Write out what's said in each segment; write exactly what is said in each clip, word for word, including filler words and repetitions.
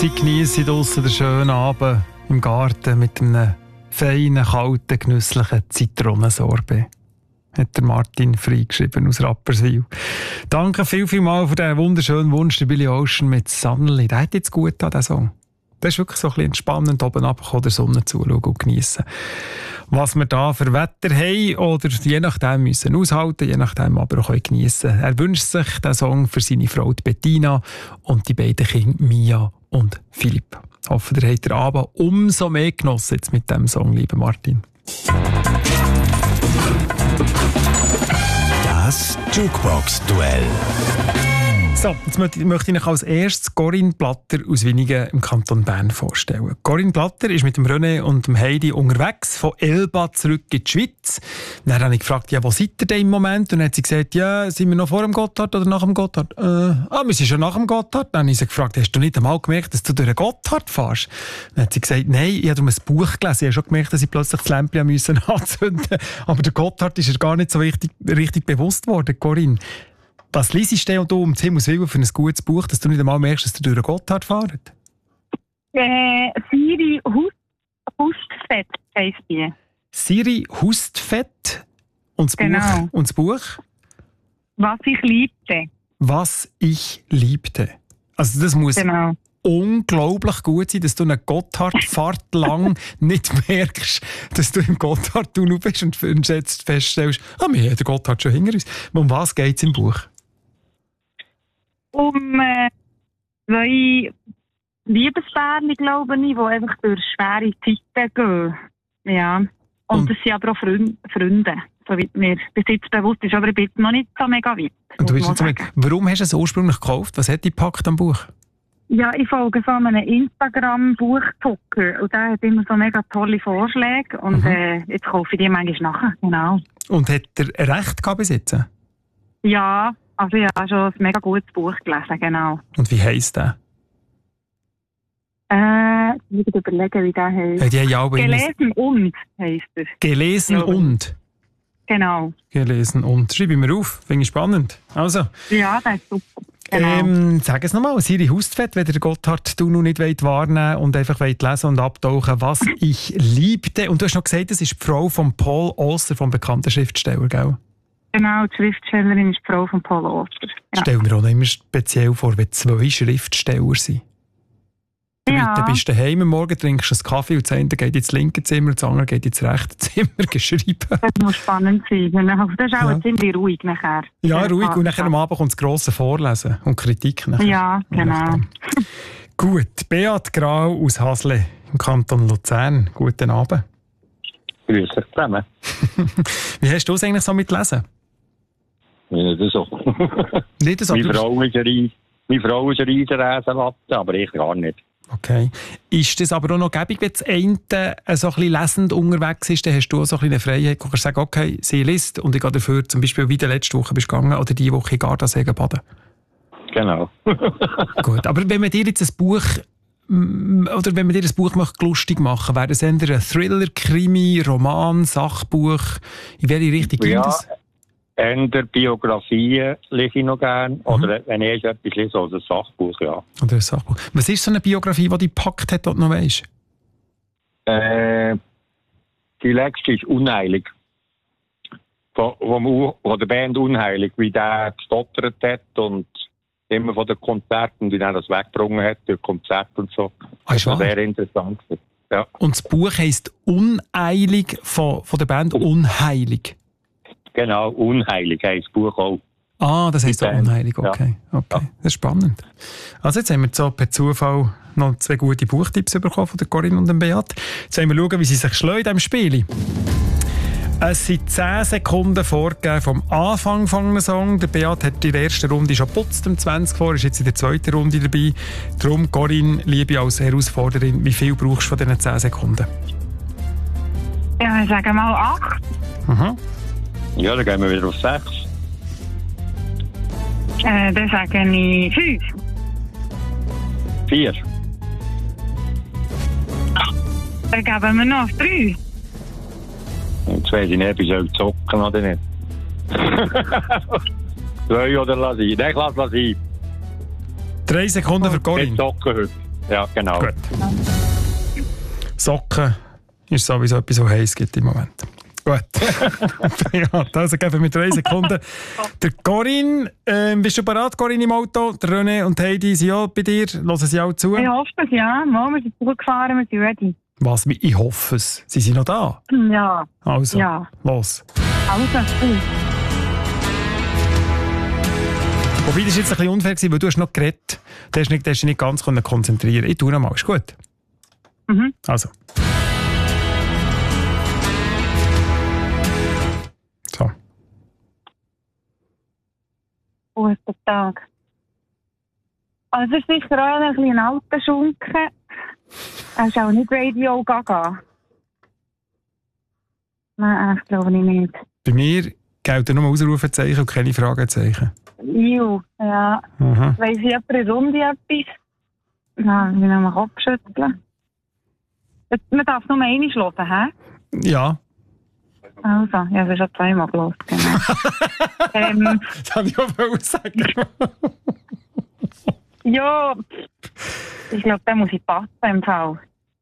Sie geniessen draussen den schönen Abend im Garten mit einem feinen, kalten, genüsslichen Zitronensorbet. Hat der Martin Frey geschrieben aus Rapperswil. Danke viel, viel mal für diesen wunderschönen Wunsch, der Billy Ocean mit Suddenly. Der hat jetzt gut an, der Song. Das ist wirklich so ein bisschen entspannend, oben runter der Sonne zuschauen und geniessen. Was wir da für Wetter haben oder je nachdem müssen aushalten, je nachdem aber auch geniessen. Er wünscht sich den Song für seine Frau Bettina und die beiden Kinder Mia und Philipp. Ich hoffe, ihr habt den Abend umso mehr genossen jetzt mit diesem Song, lieber Martin. Das Jukebox-Duell. So, jetzt möchte ich euch als erstes Corinne Blatter aus Winigen im Kanton Bern vorstellen. Corinne Blatter ist mit dem René und dem Heidi unterwegs, von Elba zurück in die Schweiz. Dann habe ich gefragt, ja, wo seid ihr denn im Moment? Und dann hat sie gesagt, ja, sind wir noch vor dem Gotthard oder nach dem Gotthard? Äh, ah, wir sind schon nach dem Gotthard. Dann habe ich sie gefragt, hast du nicht einmal gemerkt, dass du durch den Gotthard fährst? Dann hat sie gesagt, nein, ich habe darum ein Buch gelesen. Ich habe schon gemerkt, dass ich plötzlich das Lämpchen anzünden musste. Aber der Gotthard ist ihr gar nicht so richtig, richtig bewusst worden, Corinne. Was liest du und du um Himmels Willen für ein gutes Buch, dass du nicht einmal merkst, dass du durch den Gotthard fährst? Äh, Siri Hust, Hustfett heisst die. Siri Hustfett und das, genau. Buch, und das Buch? Was ich liebte. Was ich liebte. Also das muss genau. unglaublich gut sein, dass du eine Gotthardfahrt lang nicht merkst, dass du im Gotthardtunnel bist und jetzt feststellst, ah, wir haben den Gotthard schon hinter uns. Um was geht es im Buch? Um äh, zwei Liebespärchen, glaube ich, die einfach durch schwere Zeiten gehen. Ja. Und, und das sind aber auch Freund, Freunde, soweit mir bis jetzt bewusst ist, aber ich bin jetzt noch nicht so mega weit. Und du bist jetzt mit, warum hast du es ursprünglich gekauft? Was hat dich gepackt am Buch? Ja, ich folge so einem Instagram-Buchzucker und der hat immer so mega tolle Vorschläge und mhm. äh, jetzt kaufe ich die manchmal nachher, genau. Und hat er recht gehabt bis jetzt? Ja, also ich habe schon ein mega gutes Buch gelesen, genau. Und wie heisst der? Äh, ich muss überlegen, wie der heisst. Ja, die ja Gelesen und heisst er. Gelesen ja. und? Genau. Gelesen und. Schreibe ich mir auf, finde ich spannend. Also. Ja, das ist super. Genau. Ähm, sag es nochmal, Siri Hustfett, wenn der Gotthard du noch nicht wahrnehmen und einfach lesen und abtauchen, was ich liebte. Und du hast noch gesagt, das ist die Frau von Paul Auster, vom bekannten Schriftsteller, gell? Genau, die Schriftstellerin ist die Frau von Paul Auster. Ja. Stell mir auch noch immer speziell vor, wenn zwei Schriftsteller sind. Ja. Dann bist du daheim am Morgen, trinkst einen Kaffee und das eine geht ins linke Zimmer, das andere geht ins rechte Zimmer geschrieben. Das muss spannend sein. Genau. Das ist auch ja. ziemlich ruhig nachher. Ja, ruhig. Und nachher am Abend kommt das grosse Vorlesen und Kritik nachher. Ja, genau. Gut, Beat Grau aus Hasle im Kanton Luzern. Guten Abend. Grüß dich zusammen. Wie hast du es eigentlich so mit Lesen? Nicht so. Nicht so? Meine Frau ist eine Meine Frau ist eine Riesenlesenlatte, aber ich gar nicht. Okay. Ist das aber auch noch gäbig, wenn das eine so ein bisschen lesend unterwegs ist, dann hast du auch so ein bisschen eine Freiheit, du kannst sagen, okay, sie liest und ich gehe dafür, zum Beispiel wie die letzte Woche bist gegangen oder die Woche in Gardasee baden. Genau. Gut, aber wenn man dir jetzt ein Buch oder wenn man dir ein Buch möchte, lustig machen, wäre das entweder ein Thriller, Krimi, Roman, Sachbuch, in welche Richtung geht ja. das? Entweder Biografien lese ich noch gerne, mhm. oder wenn ich etwas lese, oder ein Sachbuch, ja. Oder ein Sachbuch. Was ist so eine Biografie, die dich gepackt hat, die du noch weisst? Äh, die letzte ist «Unheilig». Von, vom, von der Band «Unheilig», wie der gestottert hat und immer von den Konzerten, wie er das weggebrungen hat, durch Konzerte und so. Ah, das war sehr interessant. Ja. Und das Buch heisst «Uneilig» von, von der Band «Unheilig». Genau, «Unheilig» heisst das Buch auch. Ah, das heisst auch «Unheilig», okay. Ja. okay. Ja. Das ist spannend. Also jetzt haben wir so per Zufall noch zwei gute Buchtipps bekommen von der Corinne und dem Beat. Jetzt wollen wir schauen, wie sie sich schlagen in diesem Spiel. Es sind zehn Sekunden vorgegeben vom Anfang von einem Song. Der Beat hat in der ersten Runde schon putzt, um zwanzig vor, ist jetzt in der zweiten Runde dabei. Darum, Corinne, liebe als Herausforderin, wie viel brauchst du von diesen zehn Sekunden? Ja, ich sage mal acht. Mhm. Ja, dann gehen wir wieder auf sechs. Äh, dann sage ich fünf. vier. Dann geben wir noch drei. Jetzt weiss ich nicht, ob ich soll zocken oder nicht. zwei oder lass ich? Nein, ich lass lass ich. Drei Sekunden oh, für Corinne. Nicht zocken heute. Ja, genau. Gut. Socken ist sowieso etwas, was heiß gibt im Moment. Gut. Ja, also geben wir drei Sekunden. Der Corinne, äh, bist du bereit, Corinne, im Auto? Der René und Heidi sind auch bei dir. Hören sie auch zu? Ich hoffe es, ja. Mal, wir sind zurückgefahren, wir sind ready. Was? Ich hoffe es. Sie sind noch da? Ja. Also, Ja. los. Also, uh. Wobei, das war jetzt ein bisschen unfair, weil du hast noch geredet. Du hast nicht, du hast dich nicht ganz konzentrieren. Ich tue noch mal. Ist gut? Mhm. Also. So. Guten Tag. Also, es ist sicher auch ein bisschen ein alter Schunken. Er ist auch nicht Radio Gaga. Nein, ich glaube nicht. Bei mir gelten nur Ausrufezeichen und keine Fragezeichen. Ju, ja. Aha. Weiss ich jemand in Runde etwas? Nein, ich will noch mal Kopf schütteln. Man darf nur einmal hören, hä? Ja. Also, ja, das ist schon zweimal gehört, genau. ähm, Das wollte ich auch sagen. ja, ich glaube, da muss ich passen im Fall.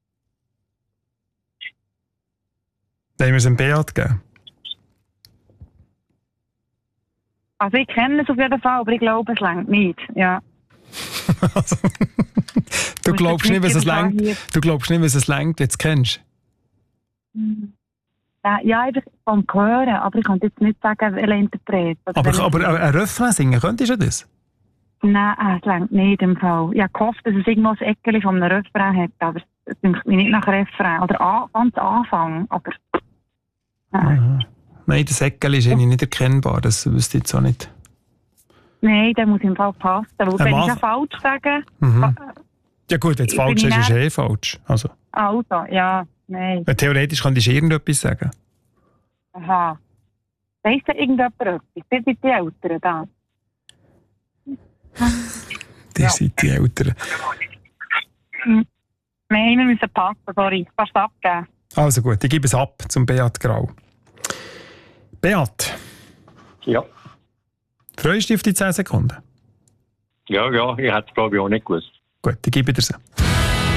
Da haben wir es einem Beat gegeben. Also ich kenne es auf jeden Fall, aber ich glaube, es reicht nicht. Ja. Also, du, glaubst nicht, was es längt, du glaubst nicht, was es längt, wenn du es kennst? Ja, ja, einfach vom Hören, aber ich kann jetzt nicht sagen, welcher Interpret. Aber, aber ein Refrain singen, könntest du das? Nein, es reicht nicht im Fall. Ich habe gehofft, dass es irgendwo ein Eckchen von einem Refrain hat, aber es klingt mir nicht nach Refrain. Oder an, ganz Anfang, aber... Nein, Nein, das Eckchen ist irgendwie nicht erkennbar, das wüsste ich jetzt auch nicht. Nein, der muss im Fall passen. Weil wenn ich es falsch sage... Mhm. Ja gut, wenn es falsch ist, ist es eh falsch. Also, also, ja, nein. theoretisch könntest du irgendetwas sagen. Aha. Weiss da irgendjemand etwas? Wer sind die Eltern da? Die ja. sind die Eltern. Hm. Nein, wir müssen passen, sorry. Kannst du abgeben? Also gut, ich gebe es ab zum Beat Grau. Beat. Ja. Freust du dich auf die zehn Sekunden? Ja, ja, ich hätte es glaube ich auch nicht gewusst. Gut, ich gebe dir sie.